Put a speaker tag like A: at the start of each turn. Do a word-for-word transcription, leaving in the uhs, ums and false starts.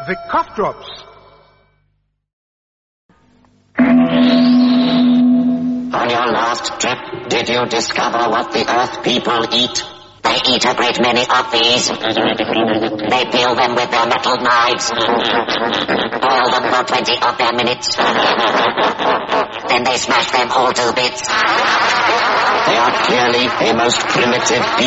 A: the cough drops.
B: On your last trip, did you discover what the Earth people eat? They eat a great many of these. They peel them with their metal knives. Boil them for twenty of their minutes. Then they smash them all to bits. They are clearly a most primitive people.